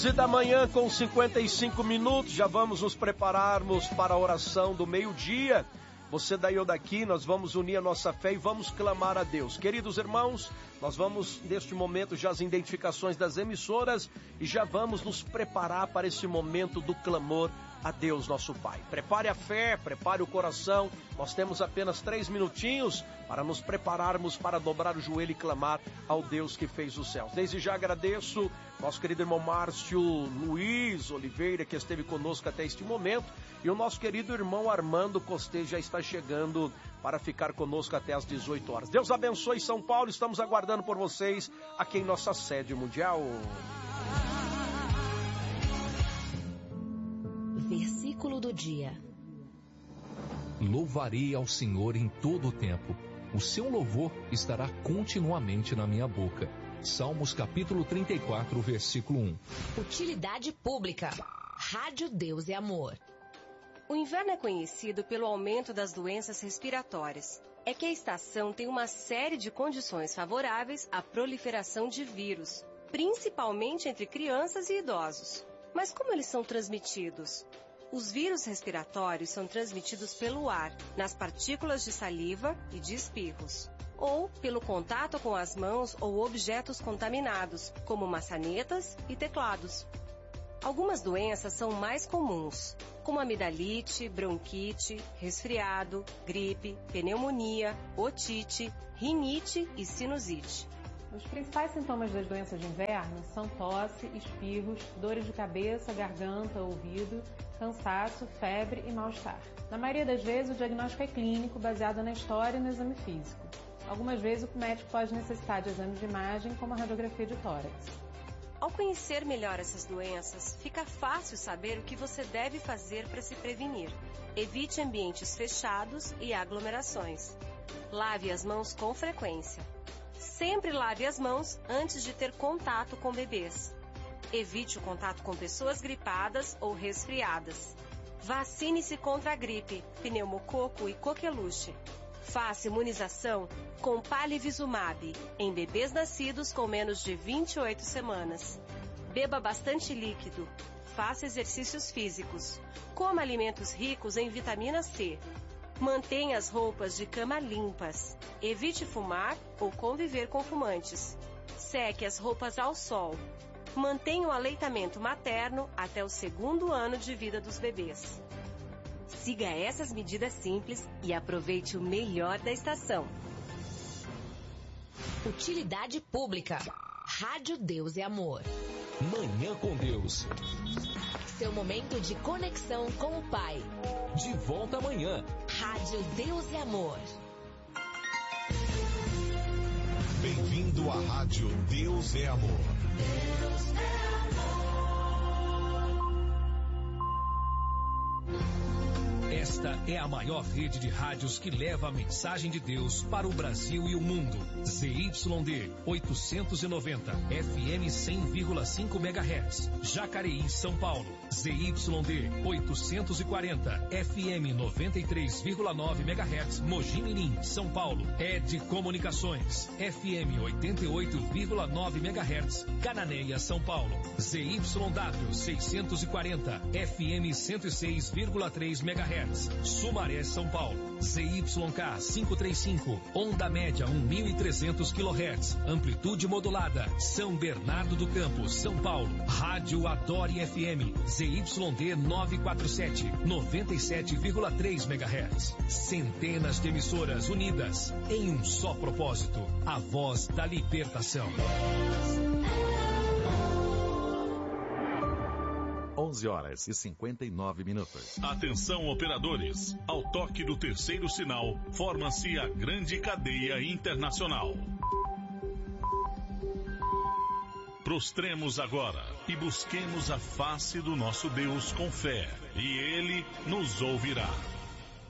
11 da manhã com 55 minutos, já vamos nos prepararmos para a oração do meio-dia. Você daí ou daqui, nós vamos unir a nossa fé e vamos clamar a Deus. Queridos irmãos, nós vamos neste momento já as identificações das emissoras e já vamos nos preparar para esse momento do clamor a Deus nosso Pai. Prepare a fé, prepare o coração, nós temos apenas 3 minutinhos para nos prepararmos para dobrar o joelho e clamar ao Deus que fez os céus. Desde já agradeço nosso querido irmão Márcio Luiz Oliveira, que esteve conosco até este momento, e o nosso querido irmão Armando Costê já está chegando para ficar conosco até às 18 horas. Deus abençoe São Paulo, estamos aguardando por vocês aqui em nossa sede mundial. Versículo do dia. Louvarei ao Senhor em todo o tempo. O seu louvor estará continuamente na minha boca. Salmos capítulo 34, versículo 1. Utilidade pública. Rádio Deus é Amor. O inverno é conhecido pelo aumento das doenças respiratórias. É que a estação tem uma série de condições favoráveis à proliferação de vírus, principalmente entre crianças e idosos. Mas como eles são transmitidos? Os vírus respiratórios são transmitidos pelo ar, nas partículas de saliva e de espirros, ou pelo contato com as mãos ou objetos contaminados, como maçanetas e teclados. Algumas doenças são mais comuns, como amidalite, bronquite, resfriado, gripe, pneumonia, otite, rinite e sinusite. Os principais sintomas das doenças de inverno são tosse, espirros, dores de cabeça, garganta, ouvido, cansaço, febre e mal-estar. Na maioria das vezes, o diagnóstico é clínico, baseado na história e no exame físico. Algumas vezes, o médico pode necessitar de exames de imagem, como a radiografia de tórax. Ao conhecer melhor essas doenças, fica fácil saber o que você deve fazer para se prevenir. Evite ambientes fechados e aglomerações. Lave as mãos com frequência. Sempre lave as mãos antes de ter contato com bebês. Evite o contato com pessoas gripadas ou resfriadas. Vacine-se contra a gripe, pneumococo e coqueluche. Faça imunização com Palivizumab em bebês nascidos com menos de 28 semanas. Beba bastante líquido. Faça exercícios físicos. Coma alimentos ricos em vitamina C. Mantenha as roupas de cama limpas. Evite fumar ou conviver com fumantes. Seque as roupas ao sol. Mantenha o aleitamento materno até o 2º ano de vida dos bebês. Siga essas medidas simples e aproveite o melhor da estação. Utilidade pública. Rádio Deus é Amor. Manhã com Deus. Seu momento de conexão com o Pai. De volta amanhã. Rádio Deus é Amor. Bem-vindo à Rádio Deus é Amor. Deus é Esta é a maior rede de rádios que leva a mensagem de Deus para o Brasil e o mundo. ZYD 890, FM 100,5 MHz. Jacareí, São Paulo. ZYD 840, FM 93,9 MHz. Mogi Mirim, São Paulo. ED Comunicações, FM 88,9 MHz. Cananéia, São Paulo. ZYW 640, FM 106,3 MHz. Sumaré, São Paulo. ZYK 535, onda média 1.300 kHz, amplitude modulada. São Bernardo do Campo, São Paulo. Rádio Adore FM, ZYD 947, 97,3 MHz. Centenas de emissoras unidas em um só propósito, a voz da libertação. 11h59. Atenção, operadores. Ao toque do terceiro sinal, forma-se a grande cadeia internacional. Prostremos agora e busquemos a face do nosso Deus com fé, e Ele nos ouvirá.